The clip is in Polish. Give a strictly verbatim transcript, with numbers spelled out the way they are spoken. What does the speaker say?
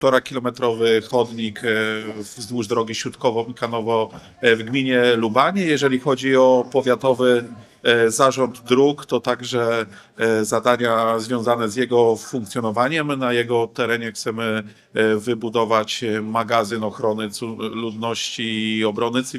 półtora kilometrowy chodnik wzdłuż drogi Siutkowo-Mikanowo w gminie Lubanie. Jeżeli chodzi o powiatowy zarząd dróg, to także zadania związane z jego funkcjonowaniem. Na jego terenie chcemy wybudować magazyn ochrony ludności i obrony cywilnej.